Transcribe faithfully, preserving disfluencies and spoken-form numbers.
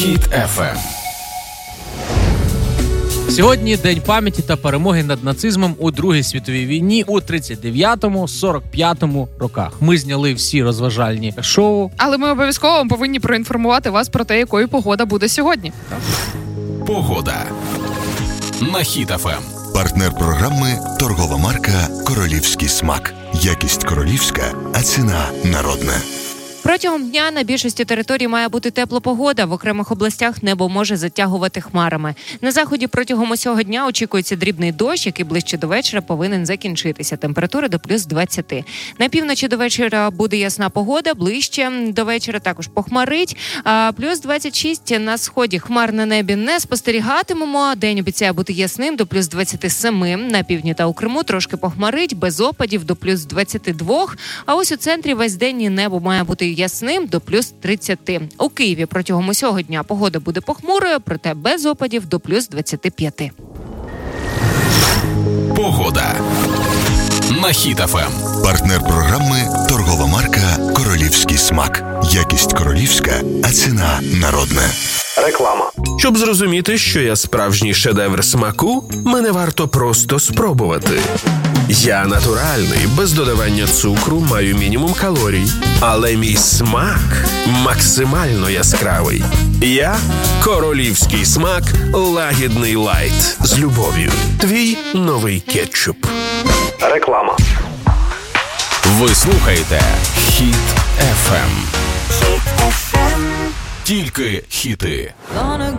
Хіт еф ем. Сьогодні День пам'яті та перемоги над нацизмом у Другій світовій війні у тридцять дев'ятому - сорок п'ятому роках. Ми зняли всі розважальні шоу. Але ми обов'язково повинні проінформувати вас про те, якою погода буде сьогодні. Погода на Хіт еф ем. Партнер програми – торгова марка «Королівський смак». Якість королівська, а ціна народна. Протягом дня на більшості територій має бути тепла погода. В окремих областях небо може затягувати хмарами. На заході протягом усього дня очікується дрібний дощ, який ближче до вечора повинен закінчитися. Температура до плюс двадцять. На півночі до вечора буде ясна погода, ближче до вечора також похмарить. А плюс двадцять шість на сході. Хмар на небі не спостерігатимемо. День обіцяє бути ясним до плюс двадцять сім. На півдні та у Криму трошки похмарить, без опадів до плюс двадцять два. А ось у центрі весь день небо має бути ясним до плюс тридцять. У Києві протягом усього дня погода буде похмурою, проте без опадів до плюс двадцять п'ять. Погода на Хіт еф ем. Партнер програми – торгова марка «Королівський смак». Якість королівська, а ціна народна. Реклама. Щоб зрозуміти, що я справжній шедевр смаку, мене варто просто спробувати. Я натуральний, без додавання цукру, маю мінімум калорій. Але мій смак максимально яскравий. Я – королівський смак лагідний лайт. З любов'ю. Твій новий кетчуп. Реклама. Ви слухаєте Хіт еф ем. Тільки хіти.